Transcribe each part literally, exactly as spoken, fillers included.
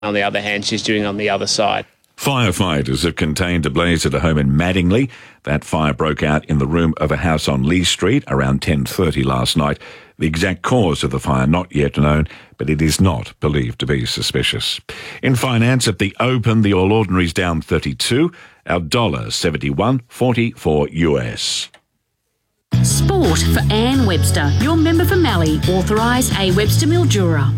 on the other hand, she's doing on the other side. Firefighters have contained a blaze at a home in Madingley. That fire broke out in the room of a house on Lee Street around ten thirty last night. The exact cause of the fire not yet known, but it is not believed to be suspicious. In finance, at the Open, the All Ordinaries down thirty-two, our dollar seventy-one forty-four U S. Sport for Anne Webster, your member for Mallee, authorised A Webster Mildura.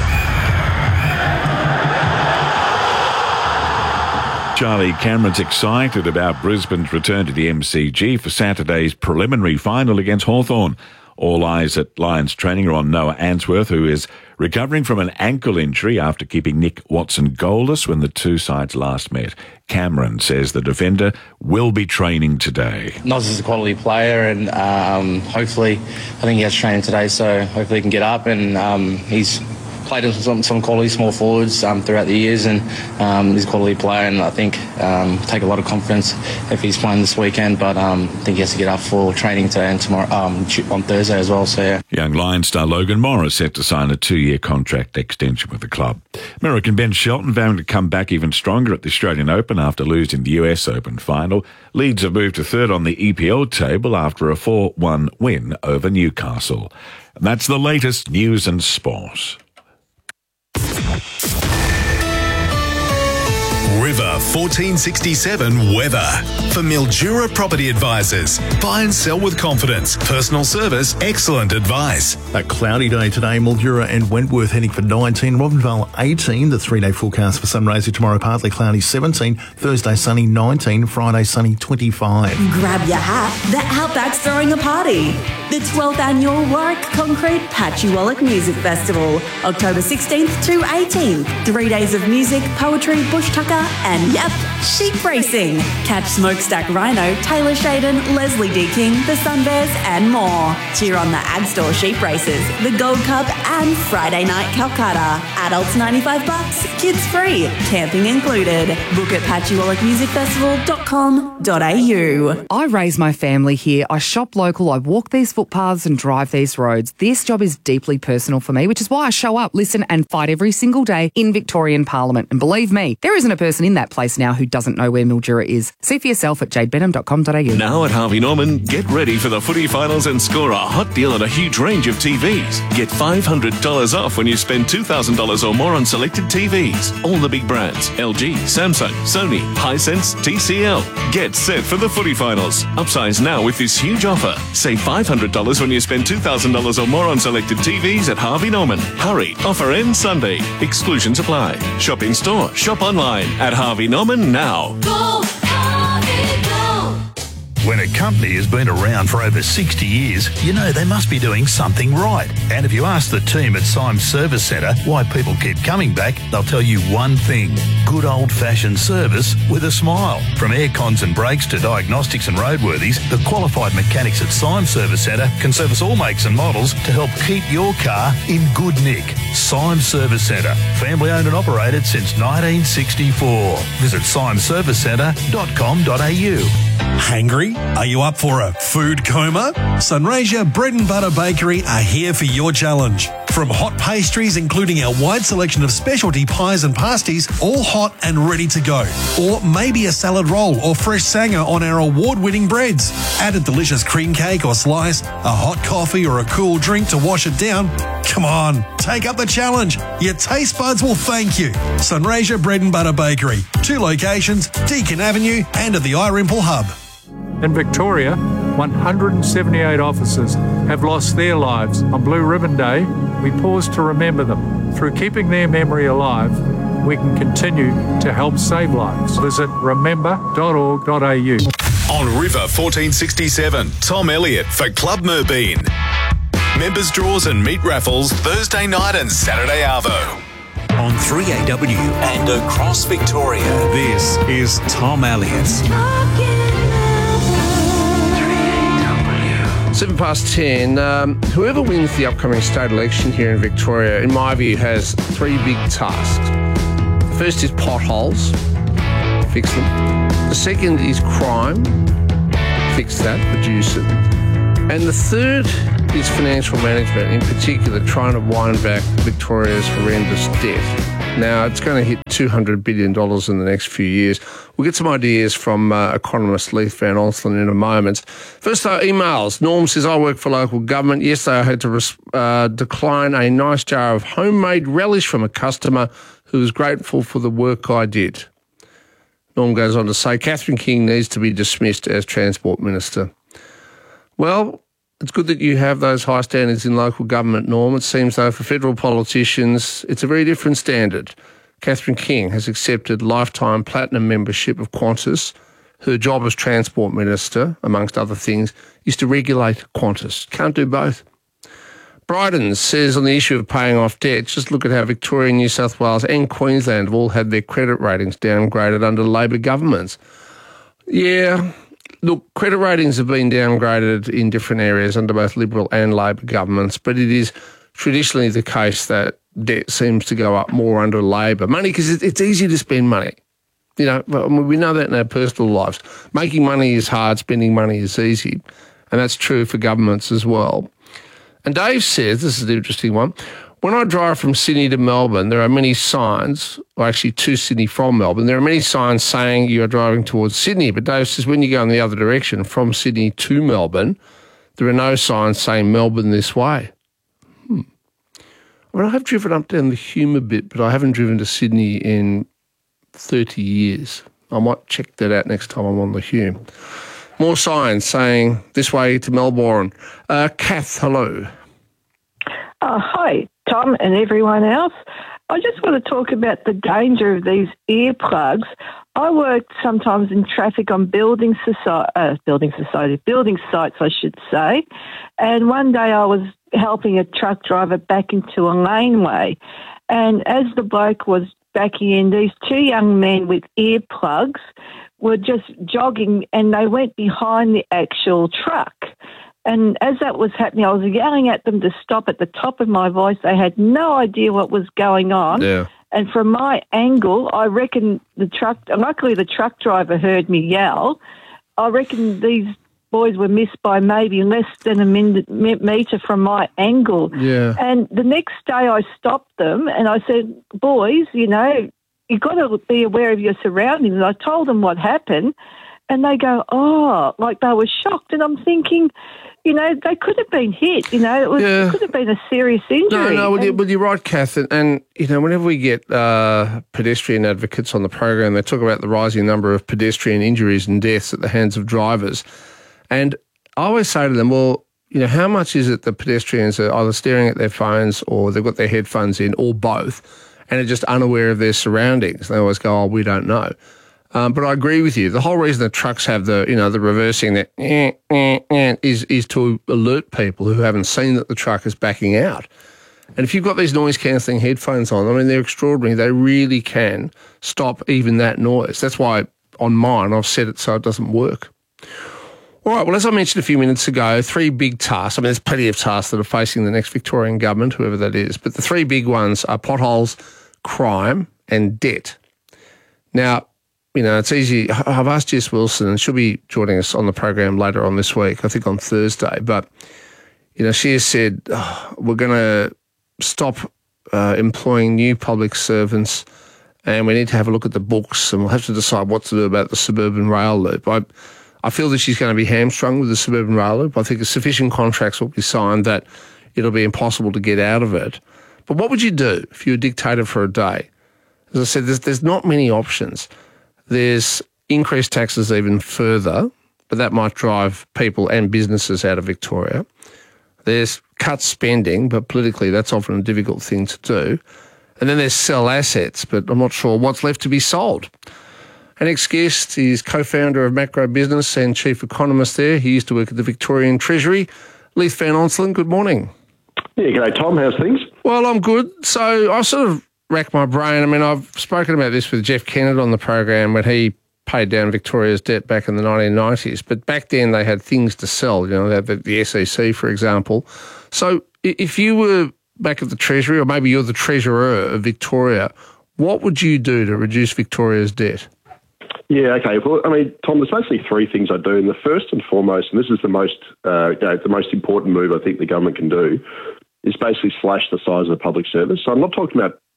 Charlie Cameron's excited about Brisbane's return to the M C G for Saturday's preliminary final against Hawthorn. All eyes at Lions training are on Noah Answorth, who is recovering from an ankle injury after keeping Nick Watson goalless when the two sides last met. Cameron says the defender will be training today. Noz is a quality player, and um, hopefully, I think he has training today, so hopefully he can get up, and um, he's played with some, some quality small forwards um, throughout the years, and um, he's a quality player, and I think um, take a lot of confidence if he's playing this weekend, but um, I think he has to get up for training today and tomorrow um, on Thursday as well. So yeah. Young Lions star Logan Morris set to sign a two-year contract extension with the club. American Ben Shelton vowing to come back even stronger at the Australian Open after losing the U S Open final. Leeds have moved to third on the E P L table after a four one win over Newcastle. And that's the latest news and sport. River fourteen sixty-seven weather. For Mildura Property Advisors. Buy and sell with confidence. Personal service, excellent advice. A cloudy day today, Mildura and Wentworth heading for nineteen, Robinvale eighteen. The three-day forecast for Sunraysia tomorrow, partly cloudy seventeen, Thursday sunny nineteen, Friday sunny twenty-five. Grab your hat, the Outback's throwing a party. The twelfth annual Warwick Concrete Patchywallach Music Festival, October sixteenth to eighteenth. Three days of music, poetry, bush tucker, and yep, sheep racing. Catch Smokestack Rhino, Taylor Shaden, Leslie D. King, the Sunbears, and more. Cheer on the Agstore Sheep Races, the Gold Cup, and Friday Night Calcutta. Adults ninety-five bucks, kids free, camping included. Book at patchywallach music festival dot com dot a u. I raise my family here. I shop local. I walk these footpaths and drive these roads. This job is deeply personal for me, which is why I show up, listen, and fight every single day in Victorian Parliament. And believe me, there isn't a person in that place now who doesn't know where Mildura is. See for yourself at jade benham dot com dot a u. Now at Harvey Norman, get ready for the footy finals and score a hot deal on a huge range of T Vs. Get five hundred dollars off when you spend two thousand dollars or more on selected T Vs. All the big brands: L G, Samsung, Sony, Hisense, T C L. Get set for the footy finals. Upsize now with this huge offer. Save five hundred dollars when you spend two thousand dollars or more on selected T Vs at Harvey Norman. Hurry, offer ends Sunday. Exclusions apply. Shop in store, shop online at Harvey Norman now. Go, Harvey, go. When a company has been around for over sixty years, you know they must be doing something right. And if you ask the team at Symes Service Centre why people keep coming back, they'll tell you one thing: good old-fashioned service with a smile. From air cons and brakes to diagnostics and roadworthies, the qualified mechanics at Symes Service Centre can service all makes and models to help keep your car in good nick. Symes Service Centre, family owned and operated since nineteen sixty-four. Visit symes service centre dot com dot a u. Hangry? Are you up for a food coma? Sunraysia Bread and Butter Bakery are here for your challenge. From hot pastries, including our wide selection of specialty pies and pasties, all hot and ready to go. Or maybe a salad roll or fresh sanger on our award-winning breads. Add a delicious cream cake or slice, a hot coffee or a cool drink to wash it down. Come on, take up the challenge. Your taste buds will thank you. Sunraysia Bread and Butter Bakery. Two locations, Deakin Avenue and at the Irimple Hub. In Victoria, one hundred seventy-eight officers have lost their lives. On Blue Ribbon Day, we pause to remember them. Through keeping their memory alive, we can continue to help save lives. Visit remember dot org dot a u. On River fourteen sixty-seven, Tom Elliott for Club Merbeen. Members draws and meat raffles Thursday night and Saturday arvo. On three A W and across Victoria, this is Tom Elliott. Seven past ten. Um, whoever wins the upcoming state election here in Victoria, in my view, has three big tasks. The first is potholes, fix them. The second is crime, fix that, reduce it. And the third is financial management, in particular trying to wind back Victoria's horrendous debt. Now, it's going to hit two hundred billion dollars in the next few years. We'll get some ideas from uh, economist Leith Van Onselen in a moment. First, though, emails. Norm says, I work for local government. Yesterday, I had to res- uh, decline a nice jar of homemade relish from a customer who was grateful for the work I did. Norm goes on to say, Catherine King needs to be dismissed as Transport Minister. Well, it's good that you have those high standards in local government, Norm. It seems, though, for federal politicians, it's a very different standard. Catherine King has accepted lifetime platinum membership of Qantas. Her job as Transport Minister, amongst other things, is to regulate Qantas. Can't do both. Bryden says on the issue of paying off debt, just look at how Victoria, New South Wales and Queensland have all had their credit ratings downgraded under Labor governments. Yeah, look, credit ratings have been downgraded in different areas under both Liberal and Labor governments, but it is traditionally the case that debt seems to go up more under Labor. Money, because it's easy to spend money. You know, we know that in our personal lives. Making money is hard, spending money is easy, and that's true for governments as well. And Dave says, this is an interesting one, when I drive from Sydney to Melbourne, there are many signs, or actually to Sydney from Melbourne, there are many signs saying you are driving towards Sydney. But Dave says when you go in the other direction, from Sydney to Melbourne, there are no signs saying Melbourne this way. Hmm. I mean, I have driven up down the Hume a bit, but I haven't driven to Sydney in thirty years. I might check that out next time I'm on the Hume. More signs saying this way to Melbourne. Uh, Kath, hello. Uh, hi, Tom and everyone else. I just want to talk about the danger of these earplugs. I work sometimes in traffic on building society, uh, building society, building sites, I should say. And one day I was helping a truck driver back into a laneway. And as the bloke was backing in, these two young men with earplugs were just jogging and they went behind the actual truck. And as that was happening, I was yelling at them to stop at the top of my voice. They had no idea what was going on. Yeah. And from my angle, I reckon the truck, luckily the truck driver heard me yell. I reckon these boys were missed by maybe less than a min- metre from my angle. Yeah. And the next day I stopped them and I said, boys, you know, you've got to be aware of your surroundings. And I told them what happened and they go, oh, like they were shocked. And I'm thinking, you know, they could have been hit, you know, it, was, Yeah. it could have been a serious injury. No, no, well, And- you, well you're right, Kath. And, and, you know, whenever we get uh, pedestrian advocates on the program, they talk about the rising number of pedestrian injuries and deaths at the hands of drivers. And I always say to them, well, you know, how much is it that pedestrians are either staring at their phones or they've got their headphones in or both and are just unaware of their surroundings? They always go, oh, we don't know. Um, but I agree with you. The whole reason that trucks have the, you know, the reversing that eh, eh, eh, is is to alert people who haven't seen that the truck is backing out. And if you've got these noise-cancelling headphones on, I mean, they're extraordinary. They really can stop even that noise. That's why on mine I've set it so it doesn't work. All right, well, as I mentioned a few minutes ago, three big tasks. I mean, there's plenty of tasks that are facing the next Victorian government, whoever that is, but the three big ones are potholes, crime and debt. Now, you know, it's easy. I've asked Jess Wilson, and she'll be joining us on the program later on this week, I think on Thursday, but, you know, she has said, oh, we're going to stop uh, employing new public servants and we need to have a look at the books and we'll have to decide what to do about the suburban rail loop. I I feel that she's going to be hamstrung with the suburban rail loop. I think sufficient contracts will be signed that it'll be impossible to get out of it. But what would you do if you were dictator for a day? As I said, there's, there's not many options. There's increased taxes even further, but that might drive people and businesses out of Victoria. There's cut spending, but politically that's often a difficult thing to do. And then there's sell assets, but I'm not sure what's left to be sold. Our next guest is co-founder of Macro Business and chief economist there. He used to work at the Victorian Treasury. Leith Van Onselen, good morning. Yeah, g'day, Tom. How's things? Well, I'm good. So I sort of racked my brain. I mean, I've spoken about this with Jeff Kennett on the program when he paid down Victoria's debt back in the nineteen nineties. But back then they had things to sell, you know, they had the, the S E C, for example. So if you were back at the Treasury, or maybe you're the treasurer of Victoria, what would you do to reduce Victoria's debt? Yeah, okay. Well, I mean, Tom, there's basically three things I do. And the first and foremost, and this is the most, uh, you know, the most important move I think the government can do, is basically slash the size of the public service. So I'm not talking about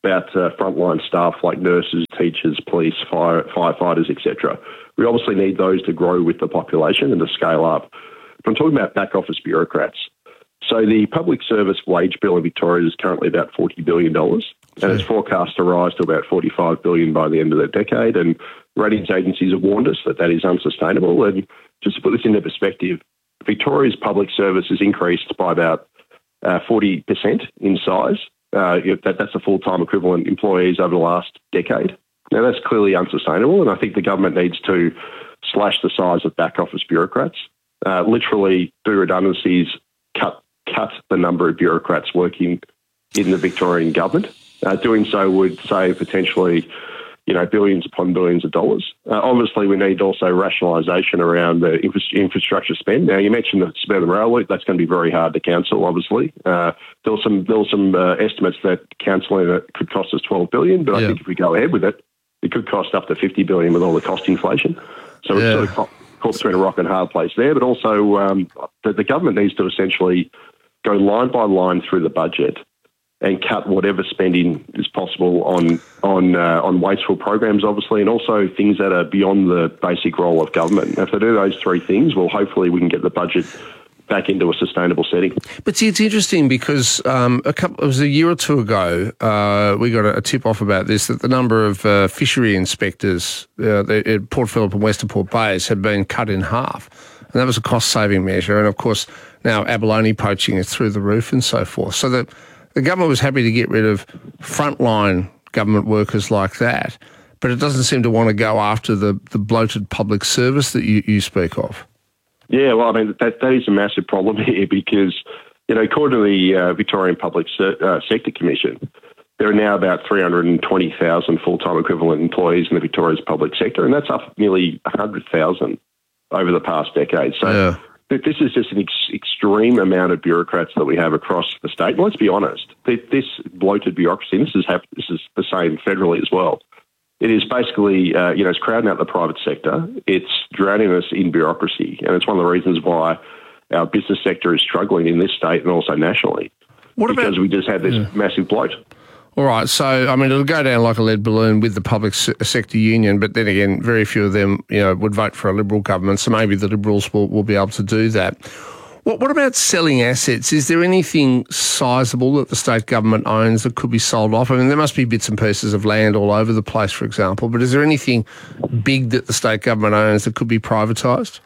about uh, frontline staff like nurses, teachers, police, fire, firefighters, et cetera. We obviously need those to grow with the population and to scale up. But I'm talking about back office bureaucrats. So the public service wage bill in Victoria is currently about forty billion dollars, and it's forecast to rise to about forty-five billion dollars by the end of the decade. And ratings agencies have warned us that that is unsustainable. And just to put this into perspective, Victoria's public service has increased by about uh, forty percent in size. Uh, that, that's a full-time equivalent employees over the last decade. Now, that's clearly unsustainable, and I think the government needs to slash the size of back office bureaucrats, uh, literally do redundancies, cut cut the number of bureaucrats working in the Victorian government. Uh, doing so would save potentially, you know, billions upon billions of dollars. Uh, obviously, we need also rationalisation around the infra- infrastructure spend. Now, you mentioned the suburban rail loop. That's going to be very hard to cancel, obviously. Uh, there were some, there were some uh, estimates that cancelling it could cost us twelve billion dollars, but yeah. I think if we go ahead with it, it could cost up to fifty billion dollars with all the cost inflation. So yeah. We're sort of caught, caught between a rock and a hard place there. But also, um, the, the government needs to essentially go line by line through the budget and cut whatever spending is possible on on uh, on wasteful programs, obviously, and also things that are beyond the basic role of government. And if they do those three things, well, hopefully we can get the budget back into a sustainable setting. But see, it's interesting because um, a couple, it was a year or two ago, uh, we got a, a tip-off about this, that the number of uh, fishery inspectors uh, at Port Phillip and Western Port Bays had been cut in half. And that was a cost-saving measure. And, of course, now abalone poaching is through the roof and so forth. So the, the government was happy to get rid of frontline government workers like that, but it doesn't seem to want to go after the, the bloated public service that you, you speak of. Yeah, well, I mean, that, that is a massive problem here because, you know, according to the uh, Victorian Public Se- uh, Sector Commission, there are now about three hundred twenty thousand full-time equivalent employees in the Victoria's public sector, and that's up nearly one hundred thousand over the past decade. So yeah. th- this is just an ex- extreme amount of bureaucrats that we have across the state. And let's be honest, th- this bloated bureaucracy, and this is, hap- this is the same federally as well, it is basically, uh, you know, it's crowding out the private sector. It's drowning us in bureaucracy. And it's one of the reasons why our business sector is struggling in this state and also nationally. What because about, we just had this yeah. massive bloat. All right. So, I mean, it'll go down like a lead balloon with the public se- sector union, but then again, very few of them, you know, would vote for a Liberal government. So maybe the Liberals will, will be able to do that. What, what about selling assets? Is there anything sizable that the state government owns that could be sold off? I mean, there must be bits and pieces of land all over the place, for example, but is there anything big that the state government owns that could be privatised?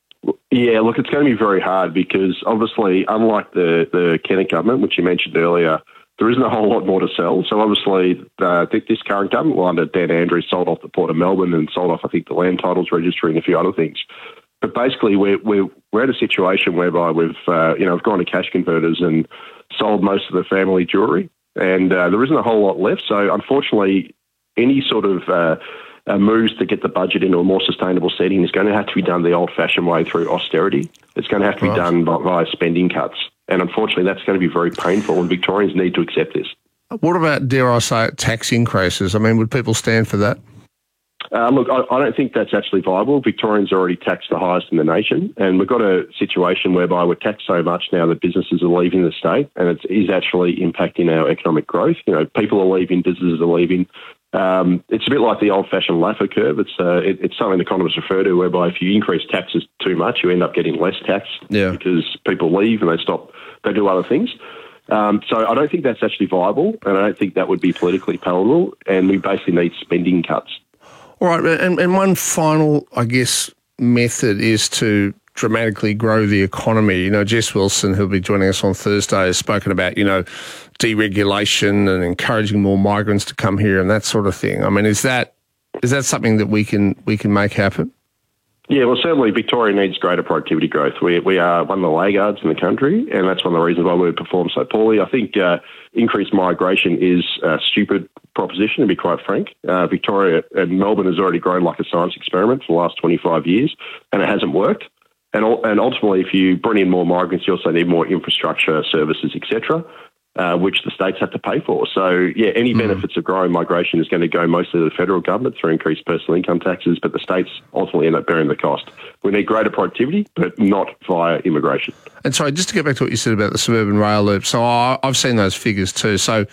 Yeah, look, it's going to be very hard because obviously, unlike the, the Kennett government, which you mentioned earlier, there isn't a whole lot more to sell. So obviously, uh, this current government, well, under Dan Andrews, sold off the Port of Melbourne and sold off, I think, the land titles registry and a few other things. But basically, we're, we're, we're at a situation whereby we've, uh, you know, we've gone to cash converters and sold most of the family jewellery, and uh, there isn't a whole lot left. So unfortunately, any sort of uh, uh, moves to get the budget into a more sustainable setting is going to have to be done the old-fashioned way through austerity. It's going to have to be right. done by, via spending cuts. And unfortunately, that's going to be very painful, and Victorians need to accept this. What about, dare I say it, tax increases? I mean, would people stand for that? Uh, look, I, I don't think that's actually viable. Victorians are already taxed the highest in the nation, and we've got a situation whereby we're taxed so much now that businesses are leaving the state, and it is actually impacting our economic growth. You know, people are leaving, businesses are leaving. Um, it's a bit like the old-fashioned Laffer curve. It's uh, it, it's something economists refer to, whereby if you increase taxes too much, you end up getting less tax yeah. because people leave and they stop, they do other things. Um, so I don't think that's actually viable, and I don't think that would be politically palatable, and we basically need spending cuts. All right, and, and one final, I guess, method is to dramatically grow the economy. You know, Jess Wilson, who'll be joining us on Thursday, has spoken about, you know, deregulation and encouraging more migrants to come here and that sort of thing. I mean, is that is that something that we can we can make happen? Yeah, well, certainly Victoria needs greater productivity growth. We we are one of the laggards in the country, and that's one of the reasons why we perform so poorly. I think uh, increased migration is a stupid proposition, to be quite frank. Uh, Victoria and Melbourne has already grown like a science experiment for the last twenty-five years, and it hasn't worked. And, and ultimately, if you bring in more migrants, you also need more infrastructure, services, et cetera, uh, which the states have to pay for. So, yeah, any mm. benefits of growing migration is going to go mostly to the federal government through increased personal income taxes, but the states ultimately end up bearing the cost. We need greater productivity, but not via immigration. And sorry, just to get back to what you said about the suburban rail loop, so I, I've seen those figures too. So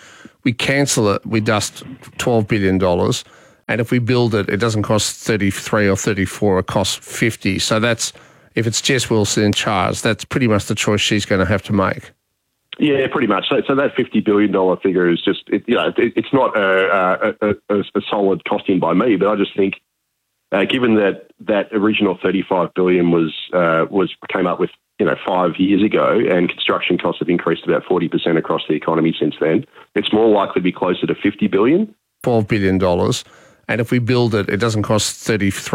we cancel it, we dust twelve billion dollars. And if we build it, it doesn't cost thirty-three or thirty-four, it costs fifty. So that's, if it's Jess Wilson in charge, that's pretty much the choice she's going to have to make. Yeah, pretty much. So, so that fifty billion dollars figure is just, it, you know, it, it's not a, a, a, a solid costing by me, but I just think, uh, given that that original thirty-five billion dollars was uh, was came up with, you know, five years ago, and construction costs have increased about forty percent across the economy since then, it's more likely to be closer to fifty billion dollars. twelve billion dollars. And if we build it, it doesn't cost thirty-three